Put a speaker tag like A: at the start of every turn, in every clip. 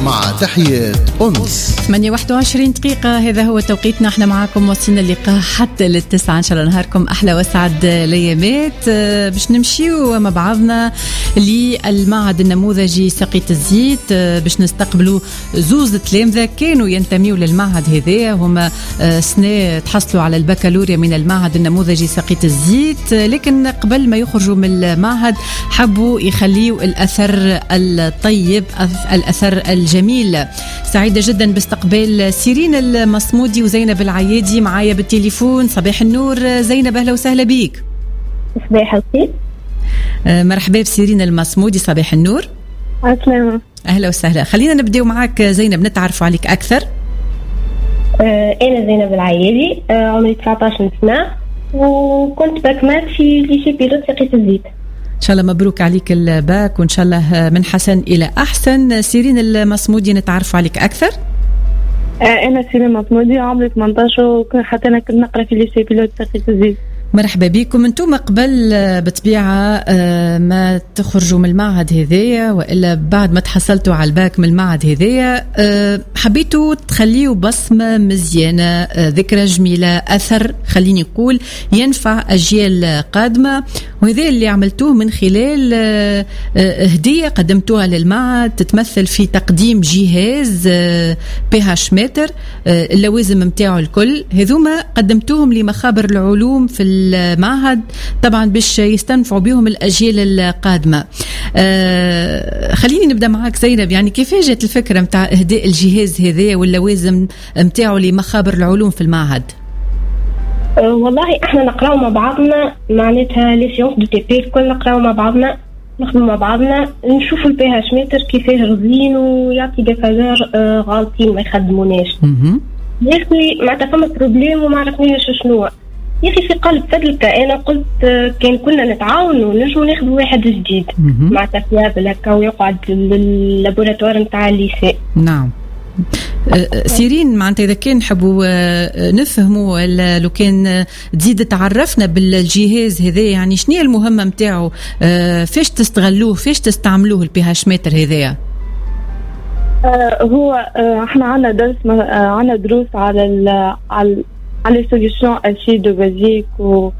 A: مع تحيات أنس.
B: 8:21 دقيقة، هذا هو توقيتنا. احنا معاكم وصلنا اللقاء حتى للتسعة إن شاء الله. نهاركم أحلى وأسعد ليامات. باش نمشيو مع بعضنا للمعهد النموذجي سقية الزيت باش نستقبلوا زوز تلامذة كانوا ينتميوا للمعهد هذا. هما سنة تحصلوا على البكالوريا من المعهد النموذجي سقية الزيت، لكن قبل ما يخرجوا من المعهد حبوا يخليوا الأثر الطيب، الأثر الجميل. سعيدة جدا باستقبال سيرين المصمودي وزينب العيادي معايا بالتليفون. صباح النور زينب، أهلا وسهلا بيك.
C: صباح الخير.
B: مرحبا بسيرين المصمودي، صباح النور.
C: السلام.
B: أهلا وسهلا. خلينا نبدأ معك زينب، نتعرف عليك أكثر.
C: أنا زينب العيادي، عمري 19 سنة وكنت باكمات في ليسي بيلوت سقية الزيت.
B: إن شاء الله مبروك عليك الباك وإن شاء الله من حسن إلى أحسن. سيرين المصمودي نتعرف عليك أكثر.
D: أنا سيرين المصمودي، عمري 18 وحتى أنا كنت نقرأ في ليسي بيلوت سقية الزيت.
B: مرحبا بكم. انتم قبل بطبيعة ما تخرجوا من المعهد هذايا وإلا بعد ما تحصلتوا على الباك من المعهد هذايا حبيتوا تخليوا بصمة مزيانة، ذكرى جميلة، أثر خليني نقول ينفع أجيال قادمة، وهذا اللي عملتوه من خلال هدية قدمتوها للمعهد تتمثل في تقديم جهاز PH متر. اللوازم متاعه الكل هذوما قدمتوهم لمخابر العلوم في المعهد طبعا باش يستنفعوا بهم الأجيال القادمة. خليني نبدأ معاك زينب، يعني كيف جات الفكرة متاع إهداء الجهاز هذا واللوازم متاعه لمخابر العلوم في المعهد؟
C: والله احنا نقراو مع بعضنا، معناتها لي سيونس دو تي بي الكل نقراو مع بعضنا، نخدموا مع بعضنا، نشوفوا البي اتش متر كيفاه رزين ويعطي دي فالور غالطين ما يخدموناش. يا اخي معناتها فما بروبليم وما عرفناش شنو. يا اخي في قلب فضلك انا قلت كان كنا نتعاونوا نجموا ناخذ واحد جديد معناتها فيابل هكا ويقعد لللابوراتوار نتاع الليسي.
B: نعم. سيرين معناتها إذا كان نحبوا نفهموا لو كان تزيد تعرفنا بالجهاز هذا، يعني شنو هي المهمة متاعه، فاش تستغلوه، فاش تستعملوه الPH متر هذايا؟
D: هو احنا عندنا دروس على les solutions acides basiques و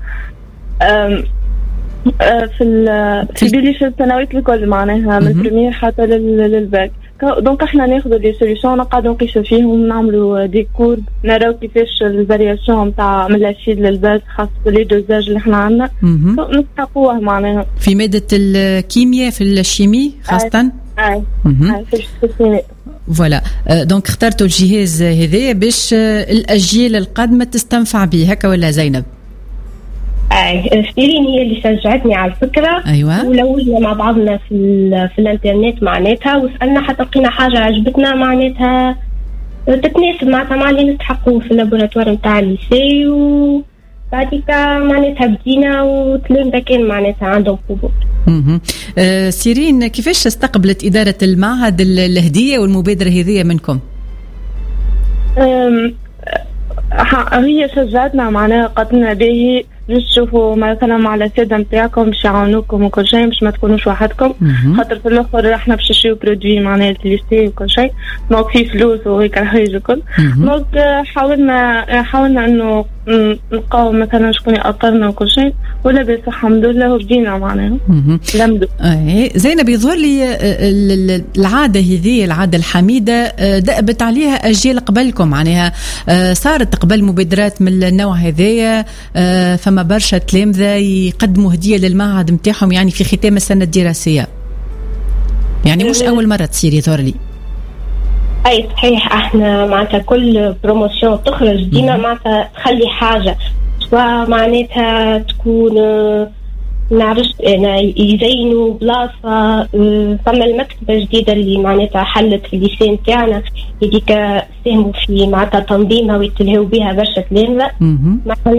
D: في بليش السنوات الكل معناها من البريمير حتى للباك. دونك احنا ناخذوا لي سوليوشن نقعدوا نقيسوا فيهم، نعملوا دي كورب، نراو كيفاش الفارياسيون نتاع من الاسيد للباز خاصة لي دوزاج اللي احنا عندنا نستحقوه معناها في
B: مادة الكيمياء في الشيمي خاصة.
D: في الشيمي.
B: فوالا دونك اخترتوا الجهاز هذا باش الأجيال القادمة تستنفع به، هكا ولا زينب؟
C: سيرين هي اللي شجعتني على الفكرة.
B: أيوة.
C: ولوجنا مع بعضنا في الانترنت معناتها وسألنا حتى لقينا حاجة عجبتنا معناتها تتناسب معناتها مع اللي نستحقوه في اللابوراتوار نتاع الليسي، وبعديك معناتها بدينا وتلامذة كان معناتها عندهم قبول.
B: سيرين كيفاش استقبلت إدارة المعهد الهدية والمبادرة هذه منكم؟
D: هي شجعتنا معناها قالتنا باهي تشوفوا مثلا مع الاساتذه نتاعكم باش يعاونوكم وكل شيء باش ما تكونوش وحدكم، خاطر في الاخر احنا باش نشريو برودوي معناها ليستي وكل شيء، دونك في فلوس وهيك الحوايج الكل. دونك حاولنا انه نلقاو مثلا شكون يأطرنا وكل شيء، ولا بس الحمد لله وبدينا معناها لمدو.
B: زينب يظهر لي العاده هذه العاده الحميده دأبت عليها اجيال قبلكم، معناها صارت قبل مبادرات من النوع هذايا، فما برشا تلامذة يقدموا هدية للمعهد متاعهم يعني في ختام السنة الدراسية، يعني مش أول مرة تصير يظهر لي.
C: أي صحيح، احنا معناتها كل بروموشن تخرج ديما معناتها تخلي حاجة سواء معناتها تكون نعرفش يزينوا بلاصة، فما المكتبة جديدة اللي معناتها حلت في الليسان تاعنا هذيك ساهموا في معناتها تنظيمها ويتلهوا بها برشا تلامذة.